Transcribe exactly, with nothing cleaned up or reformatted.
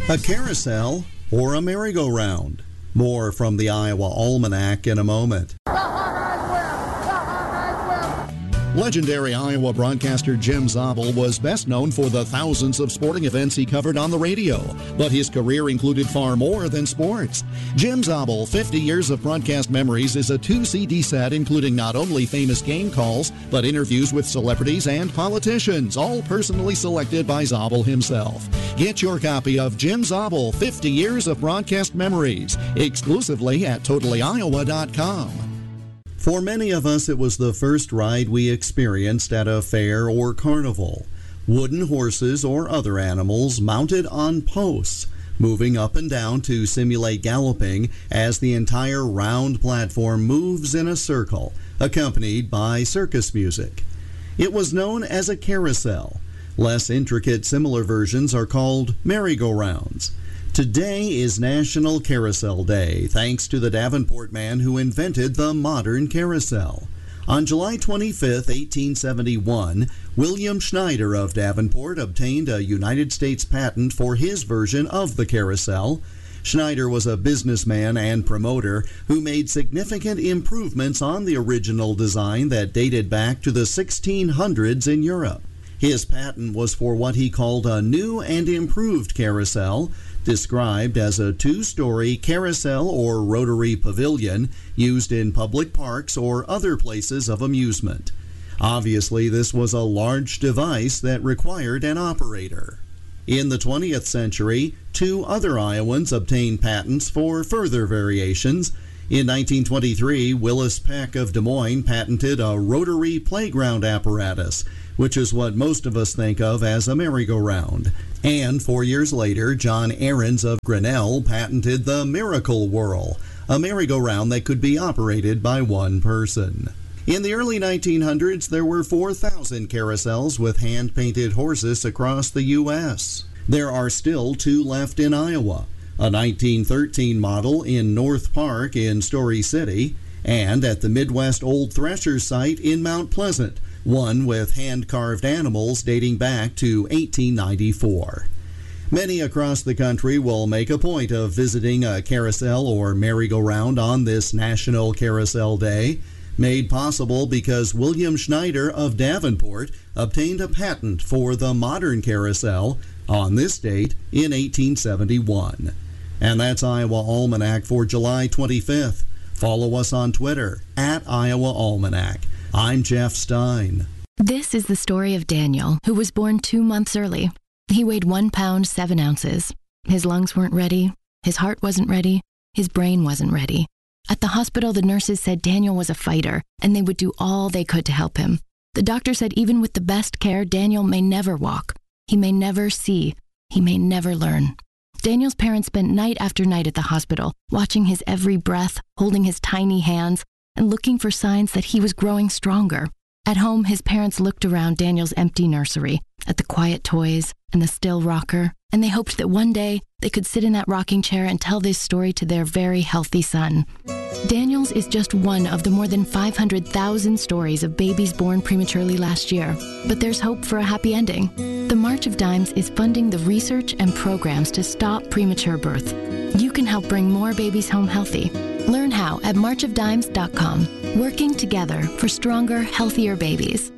A carousel or a merry-go-round? More from the Iowa Almanac in a moment. Legendary Iowa broadcaster Jim Zabel was best known for the thousands of sporting events he covered on the radio, but his career included far more than sports. Jim Zabel, fifty Years of Broadcast Memories, is a two C D set including not only famous game calls, but interviews with celebrities and politicians, all personally selected by Zabel himself. Get your copy of Jim Zabel, fifty Years of Broadcast Memories, exclusively at totally iowa dot com. For many of us, it was the first ride we experienced at a fair or carnival. Wooden horses or other animals mounted on posts, moving up and down to simulate galloping as the entire round platform moves in a circle, accompanied by circus music. It was known as a carousel. Less intricate, similar versions are called merry-go-rounds. Today is National Carousel Day, thanks to the Davenport man who invented the modern carousel. On July twenty-fifth, eighteen seventy-one, William Schneider of Davenport obtained a United States patent for his version of the carousel. Schneider was a businessman and promoter who made significant improvements on the original design that dated back to the sixteen hundreds in Europe. His patent was for what he called a new and improved carousel, described as a two-story carousel or rotary pavilion used in public parks or other places of amusement. Obviously, this was a large device that required an operator. In the twentieth century, two other Iowans obtained patents for further variations. In nineteen twenty-three, Willis Peck of Des Moines patented a rotary playground apparatus, which is what most of us think of as a merry-go-round. And four years later, John Ahrens of Grinnell patented the Miracle Whirl, a merry-go-round that could be operated by one person. In the early nineteen hundreds, there were four thousand carousels with hand-painted horses across the U S There are still two left in Iowa, a nineteen thirteen model in North Park in Story City, and at the Midwest Old Threshers site in Mount Pleasant, one with hand-carved animals dating back to eighteen ninety-four. Many across the country will make a point of visiting a carousel or merry-go-round on this National Carousel Day, made possible because William Schneider of Davenport obtained a patent for the modern carousel on this date in eighteen seventy-one. And that's Iowa Almanac for July twenty-fifth. Follow us on Twitter, at Iowa Almanac. I'm Jeff Stein. This is the story of Daniel, who was born two months early. He weighed one pound, seven ounces. His lungs weren't ready. His heart wasn't ready. His brain wasn't ready. At the hospital, the nurses said Daniel was a fighter, and they would do all they could to help him. The doctor said even with the best care, Daniel may never walk. He may never see. He may never learn. Daniel's parents spent night after night at the hospital, watching his every breath, holding his tiny hands, and looking for signs that he was growing stronger. At home, his parents looked around Daniel's empty nursery, at the quiet toys and the still rocker, and they hoped that one day they could sit in that rocking chair and tell this story to their very healthy son. Daniel's is just one of the more than five hundred thousand stories of babies born prematurely last year, but there's hope for a happy ending. The March of Dimes is funding the research and programs to stop premature birth. You can help bring more babies home healthy. Learn how at march of dimes dot com. Working together for stronger, healthier babies.